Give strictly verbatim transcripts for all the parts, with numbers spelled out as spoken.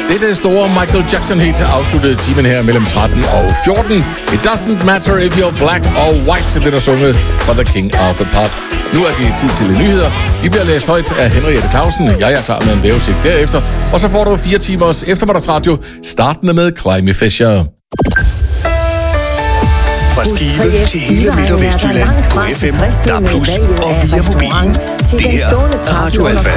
Det er det store Michael Jackson-hit afsluttede timen her mellem tretten og fjorten. It doesn't matter if you're black or white, så bliver der sunget for the king of the pop. Nu er det tid til nyheder. Vi bliver læst højt af Henriette Clausen. Jeg er klar med en vejrudsigt derefter. Og så får du fire timers eftermiddagsradio, startende med Climby Fisher. Fra Skive til hele Midt- og Vestjylland på F M, D A B plus og via mobilen. Det her er Radio Alfa.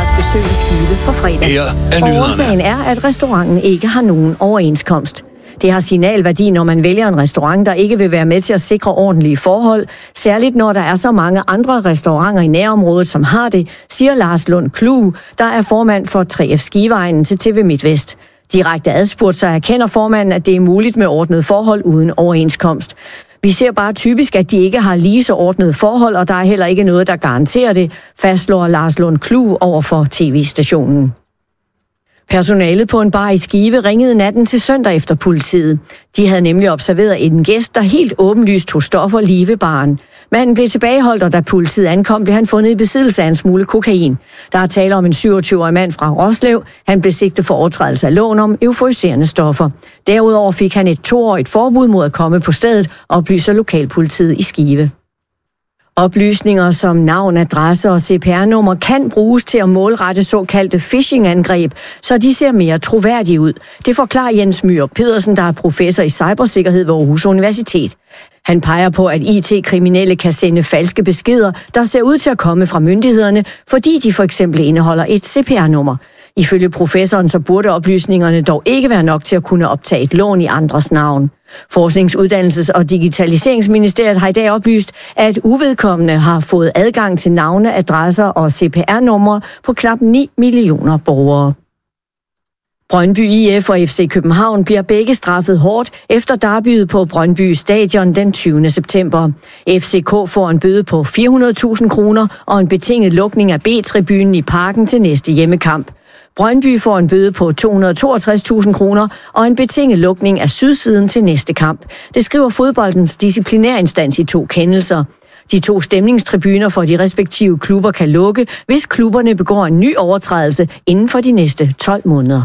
Her er nyhederne. Årsagen er, at restauranten ikke har nogen overenskomst. Det har signalværdi, når man vælger en restaurant, der ikke vil være med til at sikre ordentlige forhold, særligt når der er så mange andre restauranter i nærområdet, som har det, siger Lars Lund Klug, der er formand for tre F Skiveegnen til T V MidtVest. Direkte adspurgt så erkender formanden, at det er muligt med ordnede forhold uden overenskomst. Vi ser bare typisk, at de ikke har lige så ordnede forhold, og der er heller ikke noget, der garanterer det, fastslår Lars Lund Klug over for T V-stationen. Personalet på en bar i Skive ringede natten til søndag efter politiet. De havde nemlig observeret en gæst, der helt åbenlyst tog stoffer lige ved baren. Manden blev tilbageholdt, og da politiet ankom, blev han fundet i besiddelse af en smule kokain. Der er tale om en syvogtyve-årig mand fra Roslev. Han blev sigtet for overtrædelse af loven om euforiserende stoffer. Derudover fik han et toårigt forbud mod at komme på stedet, oplyser lokalpolitiet i Skive. Oplysninger som navn, adresse og C P R-nummer kan bruges til at målrette såkaldte phishing-angreb, så de ser mere troværdige ud. Det forklarer Jens Myhr Pedersen, der er professor i cybersikkerhed ved Aarhus Universitet. Han peger på, at I T-kriminelle kan sende falske beskeder, der ser ud til at komme fra myndighederne, fordi de for eksempel indeholder et C P R-nummer. Ifølge professoren så burde oplysningerne dog ikke være nok til at kunne optage et lån i andres navn. Forsknings-, Uddannelses- og Digitaliseringsministeriet har i dag oplyst, at uvedkommende har fået adgang til navne, adresser og C P R-numre på knap ni millioner borgere. Brøndby I F og F C København bliver begge straffet hårdt efter derbyet på Brøndby Stadion den tyvende september. F C K får en bøde på fire hundrede tusind kroner og en betinget lukning af B-tribunen i parken til næste hjemmekamp. Brøndby får en bøde på to hundrede og toogtres tusind kroner og en betinget lukning af sydsiden til næste kamp. Det skriver fodboldens disciplinærinstans i to kendelser. De to stemningstribuner for de respektive klubber kan lukke, hvis klubberne begår en ny overtrædelse inden for de næste tolv måneder.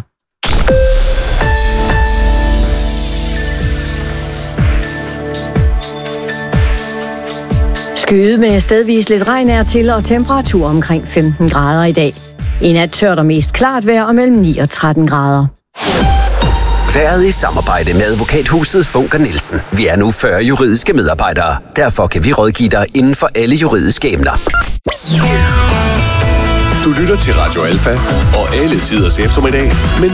Skyet med stedvis lidt regn er til og temperatur omkring femten grader i dag. I nat tørt og mest klart vejr og mellem ni og tretten grader. Været i samarbejde med advokathuset Funker Nielsen. Vi er nu fyrre juridiske medarbejdere. Derfor kan vi rådgive dig inden for alle juridiske emner. Du lytter til Radio Alfa og alle tiders eftermiddag med